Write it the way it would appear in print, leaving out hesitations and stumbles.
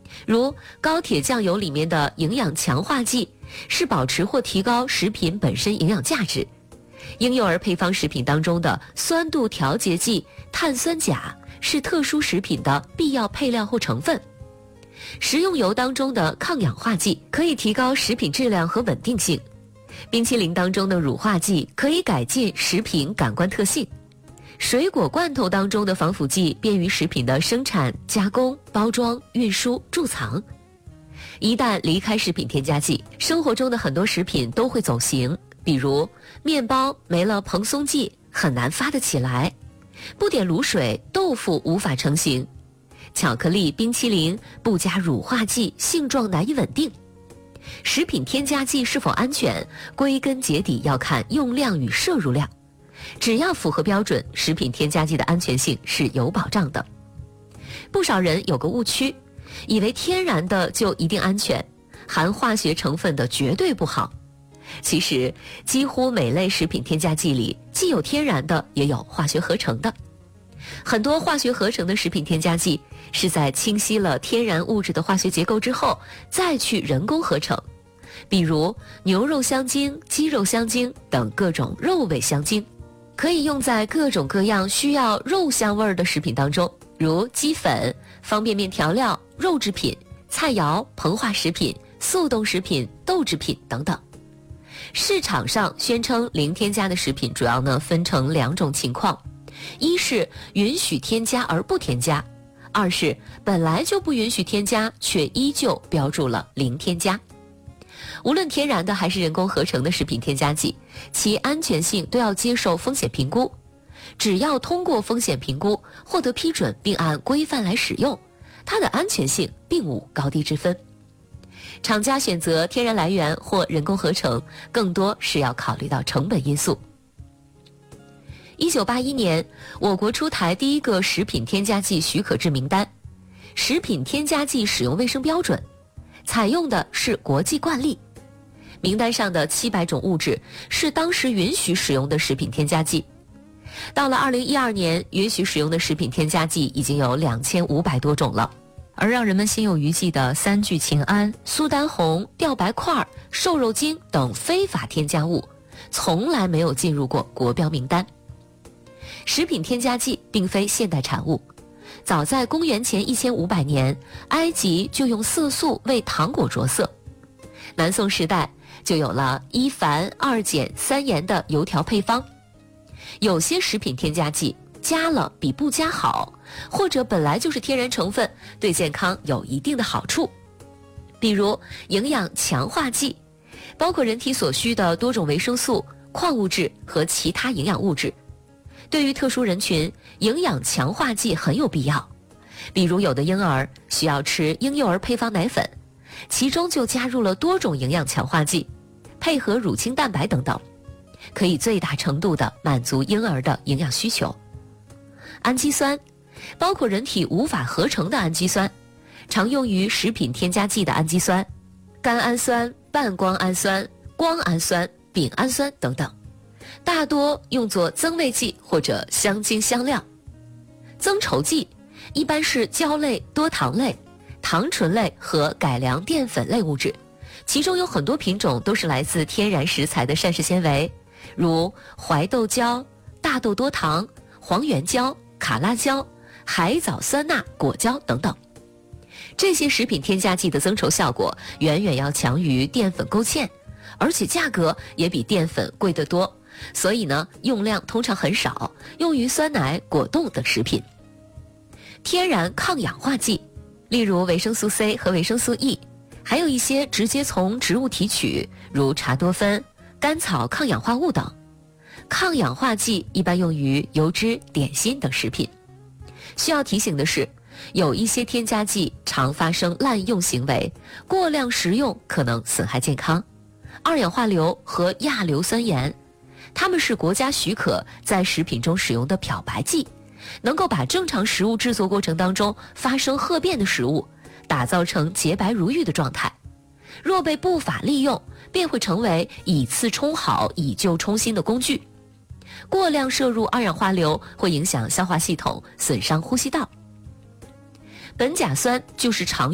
如高铁酱油里面的营养强化剂是保持或提高食品本身营养价值，婴幼儿配方食品当中的酸度调节剂碳酸钾是特殊食品的必要配料或成分，食用油当中的抗氧化剂可以提高食品质量和稳定性，冰淇淋当中的乳化剂可以改进食品感官特性，水果罐头当中的防腐剂便于食品的生产、加工、包装、运输、贮藏。一旦离开食品添加剂，生活中的很多食品都会走形，比如面包没了蓬松剂很难发得起来，不点卤水豆腐无法成型，巧克力、冰淇淋不加乳化剂性状难以稳定。食品添加剂是否安全，归根结底要看用量与摄入量，只要符合标准，食品添加剂的安全性是有保障的。不少人有个误区，以为天然的就一定安全，含化学成分的绝对不好。其实几乎每类食品添加剂里既有天然的，也有化学合成的。很多化学合成的食品添加剂是在清晰了天然物质的化学结构之后再去人工合成，比如牛肉香精、鸡肉香精等各种肉味香精，可以用在各种各样需要肉香味的食品当中，如鸡粉、方便面调料、肉制品、菜肴、膨化食品、速冻食品、豆制品等等。市场上宣称零添加的食品主要分成两种情况，一是允许添加而不添加，二是本来就不允许添加却依旧标注了零添加。无论天然的还是人工合成的食品添加剂，其安全性都要接受风险评估，只要通过风险评估获得批准并按规范来使用，它的安全性并无高低之分。厂家选择天然来源或人工合成，更多是要考虑到成本因素。1981年，我国出台第一个食品添加剂许可制名单，食品添加剂使用卫生标准，采用的是国际惯例。名单上的700种物质是当时允许使用的食品添加剂。到了2012年，允许使用的食品添加剂已经有2500多种了。而让人们心有余悸的3聚氰胺、苏丹红、吊白块、瘦肉精等非法添加物，从来没有进入过国标名单。食品添加剂并非现代产物，早在公元前1500年，埃及就用色素为糖果着色。南宋时代就有了1钒2碱3盐的油条配方。有些食品添加剂加了比不加好，或者本来就是天然成分，对健康有一定的好处。比如营养强化剂，包括人体所需的多种维生素、矿物质和其他营养物质。对于特殊人群，营养强化剂很有必要。比如有的婴儿需要吃婴幼儿配方奶粉，其中就加入了多种营养强化剂，配合乳清蛋白等等，可以最大程度地满足婴儿的营养需求。氨基酸，包括人体无法合成的氨基酸，常用于食品添加剂的氨基酸、甘氨酸、半胱氨酸、胱氨酸、丙氨酸等等，大多用作增味剂或者香精香料。增稠剂一般是胶类、多糖类、糖醇类和改良淀粉类物质，其中有很多品种都是来自天然食材的膳食纤维，如怀豆胶、大豆多糖、黄原胶、卡拉胶、海藻酸钠果胶等等。这些食品添加剂的增稠效果远远要强于淀粉勾芡，而且价格也比淀粉贵得多，所以用量通常很少，用于酸奶、果冻等食品。天然抗氧化剂，例如维生素 C 和维生素 E， 还有一些直接从植物提取，如茶多酚、甘草抗氧化物等。抗氧化剂一般用于油脂、点心等食品。需要提醒的是，有一些添加剂常发生滥用行为，过量食用可能损害健康。二氧化硫和亚硫酸盐，它们是国家许可在食品中使用的漂白剂，能够把正常食物制作过程当中发生褐变的食物打造成洁白如玉的状态。若被不法利用，便会成为以次充好、以旧充新的工具。过量摄入二氧化硫会影响消化系统，损伤呼吸道。苯甲酸就是常